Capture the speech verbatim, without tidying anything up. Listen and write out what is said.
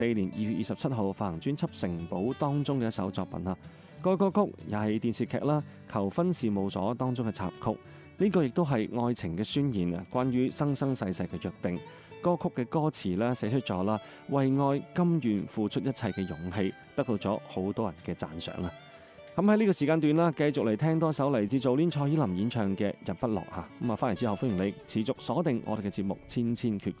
四年二月二十七號發行專輯《城堡》當中嘅一首作品啊。該歌曲也係電視劇啦《求婚事務所》當中嘅插曲。呢個亦都係愛情嘅宣言啊，關於生生世世嘅約定。歌曲嘅歌詞咧寫出咗啦，為愛甘願付出一切嘅勇氣，得到咗好多人嘅讚賞啊！咁喺呢個時間段啦，繼續嚟聽多首嚟自祖戀蔡依林演唱嘅《日不落》嚇。咁啊，翻嚟之後歡迎你持續鎖定我哋嘅節目《千千闕歌》。